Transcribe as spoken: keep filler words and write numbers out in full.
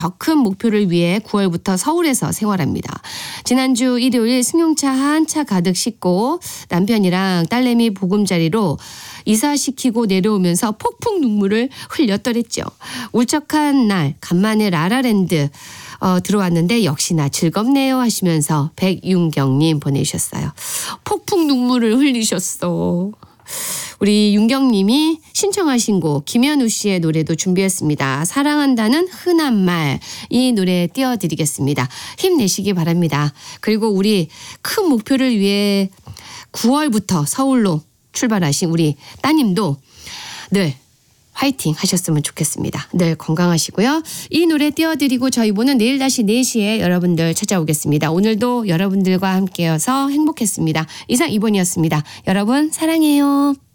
더 큰 목표를 위해 구월부터 서울에서 생활합니다. 지난주 일요일 승용차 한 차 가득 싣고 남편이랑 딸내미 보금자리로 이사시키고 내려오면서 폭풍 눈물을 흘렸더랬죠. 울적한 날 간만에 라라랜드 어, 들어왔는데 역시나 즐겁네요 하시면서 백윤경님 보내주셨어요. 폭풍 눈물을 흘리셨어. 우리 윤경님이 신청하신 곡 김현우 씨의 노래도 준비했습니다. 사랑한다는 흔한 말, 이 노래 띄워드리겠습니다. 힘내시기 바랍니다. 그리고 우리 큰 목표를 위해 구월부터 서울로 출발하신 우리 따님도 늘 화이팅 하셨으면 좋겠습니다. 늘 건강하시고요. 이 노래 띄워드리고 저희 보는 내일 다시 네 시에 여러분들 찾아오겠습니다. 오늘도 여러분들과 함께여서 행복했습니다. 이상 이번이었습니다. 여러분 사랑해요.